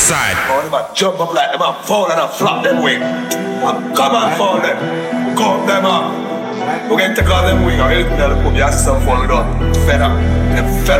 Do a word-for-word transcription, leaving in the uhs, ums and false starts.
side. Oh, them a jump up like them a fall and a flop them wing. And come and fall them. Cut them up. We can take all them wing and help them put me as some fall down. Fed up. Them fed